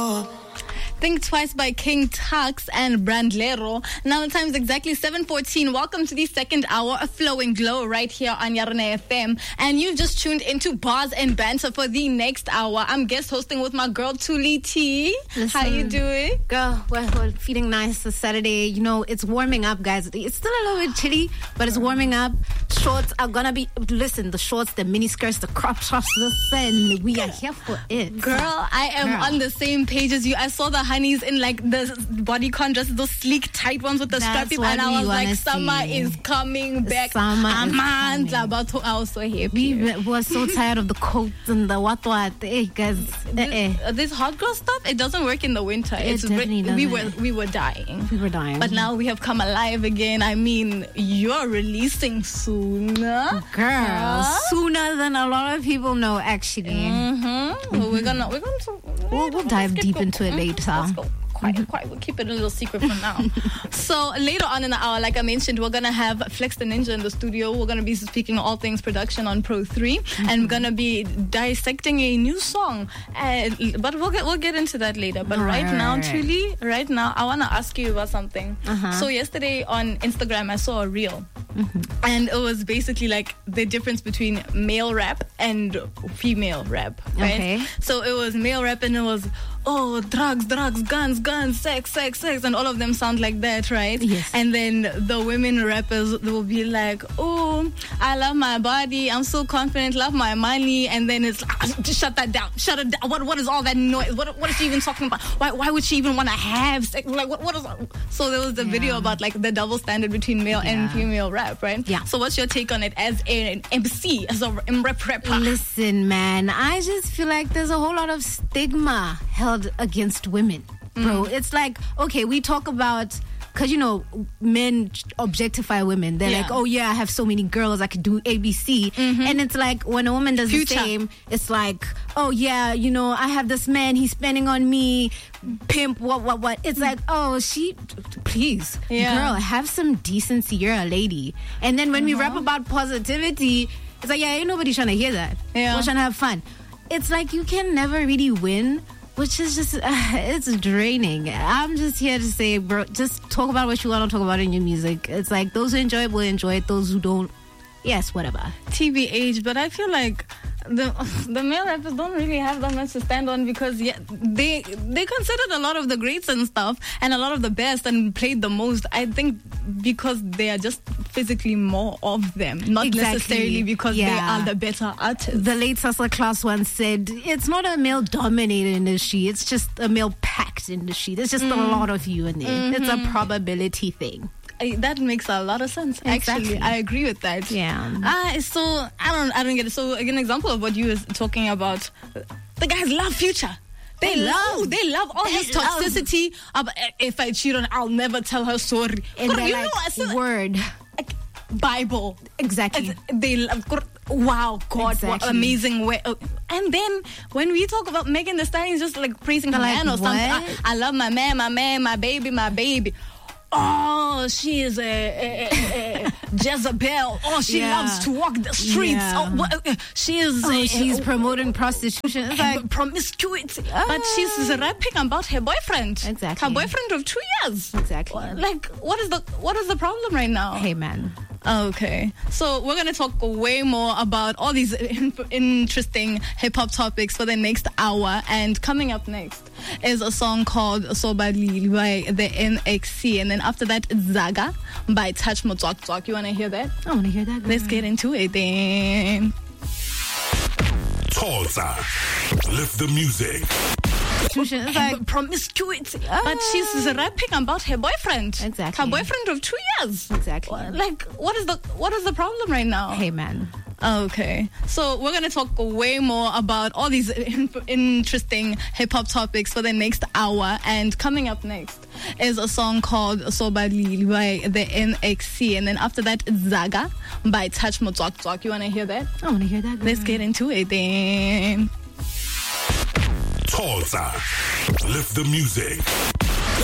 Think Twice by King Tux and Brandlero. Now the time is exactly 7:14. Welcome to the second hour of Flow and Glow right here on Yarone FM. And you've just tuned into Bars and Banter for the next hour. I'm guest hosting with my girl Tuli T. How you doing? Girl, we're feeling nice this Saturday. You know, it's warming up, guys. It's still a little bit chilly, but it's warming up. Shorts are gonna be, listen, the shorts, the mini skirts, the crop tops, listen, we are here for it. Girl, I am on the same page as you. I saw the honeys in like the bodycon dresses, those sleek tight ones with the strappy, and I was like, summer is coming back. I was so happy. We were so tired of the coats and the what. Hey guys, this hot girl stuff, it doesn't work in the winter. We were dying. We were dying. But now we have come alive again. I mean, you're releasing sooner. Girl, sooner than a lot of people know, actually. Mm-hmm. We'll dive deep into it later. Let's go. Quiet. We'll keep it a little secret for now. So later on in the hour, like I mentioned, we're going to have Flex the Ninja in the studio. We're going to be speaking all things production on Pro 3. And we're going to be dissecting a new song. But we'll get into that later. But right now, I want to ask you about something. So yesterday on Instagram, I saw a reel. And it was basically like the difference between male rap and female rap, right? Okay. So it was male rap and it was, oh, drugs, guns, sex, and all of them sound like that, right? Yes. And then the women rappers will be like, oh, I love my body, I'm so confident, love my money, and then it's like, just shut it down. What is all that noise? What is she even talking about? Why would she even want to have sex? Like, what is? So there was a video about like the double standard between male and female rap, right? Yeah. So what's your take on it as an MC, as a rapper? Listen, man, I just feel like there's a whole lot of stigma held against women, bro. It's like, okay, we talk about, because, you know, men objectify women. They're like, oh, yeah, I have so many girls, I could do ABC. And it's like, when a woman does the same, it's like, oh, yeah, you know, I have this man, he's spending on me, pimp, what. It's like, oh, please, girl, have some decency. You're a lady. And then when we rap about positivity, it's like, yeah, ain't nobody trying to hear that. Yeah. We're trying to have fun. It's like, you can never really win, which is just, it's draining. I'm just here to say, bro, just talk about what you want to talk about in your music. It's like, those who enjoy it will enjoy it. Those who don't, yes, whatever. TBH, but I feel like the male rappers don't really have that much to stand on, because they considered a lot of the greats and stuff and a lot of the best and played the most, I think, because they are just physically more of them, not necessarily because they are the better artists. The late Sasa Class once said, it's not a male dominated industry, it's just a male packed industry. There's just a lot of you in there. It's a probability thing. That makes a lot of sense. Actually, I agree with that. Yeah. So I don't get it. So an example of what you were talking about, the guys love Future. They love all his toxicity. If I cheat on her, I'll never tell her sorry. And they're like, word. Bible. Exactly. They love. Wow, God, what amazing way. And then when we talk about Megan Thee Stallion, just like praising her man or something. I love my man, my baby. Oh, she is a Jezebel. Oh, she loves to walk the streets. She's promoting prostitution. It's like promiscuity. But she's rapping about her boyfriend. Exactly. Her boyfriend of 2 years. Exactly. Like, what is the problem right now? Hey, man. Okay, so we're going to talk way more about all these interesting hip-hop topics for the next hour. And coming up next is a song called Sobali by the NXC. And then after that, Zaga by Touch Motswak. You want to hear that? I want to hear that. Let's get into it then. Tulsa, lift the music. It's like promiscuity. But she's rapping about her boyfriend. Exactly. Her boyfriend of 2 years. Exactly. Like, what is the problem right now? Hey, man. Okay, so we're going to talk way more about all these interesting hip-hop topics for the next hour. And coming up next is a song called Sobali by the NXC. And then after that, Zaga by Touch Motswak. You want to hear that? I want to hear that. Let's get into it then. Tulsa, lift the music.